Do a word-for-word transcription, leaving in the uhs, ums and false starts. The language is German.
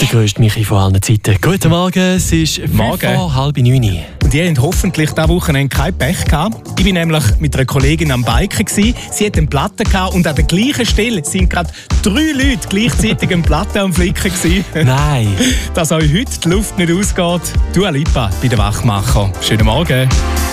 Der grösste Michi von allen Zeiten. Guten Morgen, es ist fünf vor halb neun. Und ihr habt hoffentlich diese Wochenende kein Pech gehabt. Ich war nämlich mit einer Kollegin am Biken gewesen. Sie hat eine Platte gehabt und an der gleichen Stelle sind gerade drei Leute gleichzeitig eine Platte am Flicken gewesen. Nein. Dass euch heute die Luft nicht ausgeht. Dua Lipa bei den Wachmacher. Schönen Morgen.